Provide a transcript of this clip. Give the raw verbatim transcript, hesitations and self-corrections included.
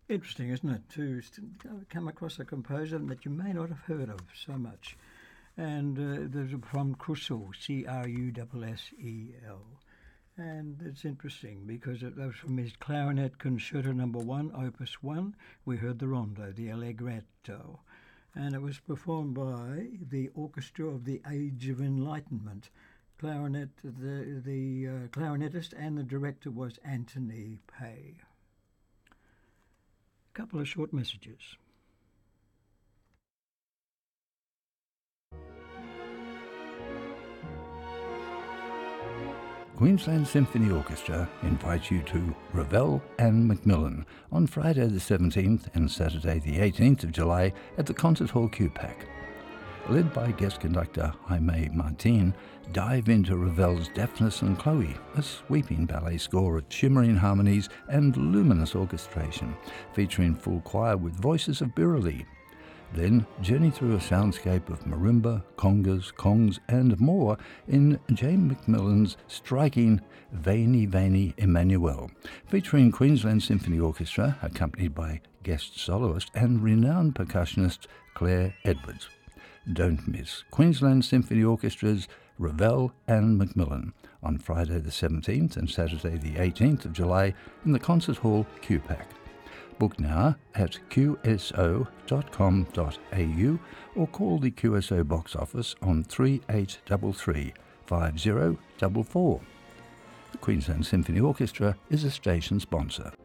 Interesting, isn't it, to come across a composer that you may not have heard of so much. And uh, there's from Crusel, C R U S S E L. And it's interesting because it was from his Clarinet Concerto Number One, Opus One. We heard the rondo, the allegretto, and it was performed by the Orchestra of the Age of Enlightenment. Clarinet, the the uh, clarinetist and the director was Anthony Pay. A couple of short messages. Queensland Symphony Orchestra invites you to Ravel and Macmillan on Friday the seventeenth and Saturday the eighteenth of July at the Concert Hall Q PAC. Led by guest conductor Jaime Martin, dive into Ravel's Daphnis and Chloe, a sweeping ballet score of shimmering harmonies and luminous orchestration, featuring full choir with voices of Biroli. Then journey through a soundscape of marimba, congas, kongs and more in James Macmillan's striking Veni Veni Emmanuel, featuring Queensland Symphony Orchestra accompanied by guest soloist and renowned percussionist Claire Edwards. Don't miss Queensland Symphony Orchestra's Ravel and Macmillan on Friday the seventeenth and Saturday the eighteenth of July in the Concert Hall Q PAC. Book now at q s o dot com dot a u or call the Q S O box office on three eight three three, five zero four four. The Queensland Symphony Orchestra is a station sponsor.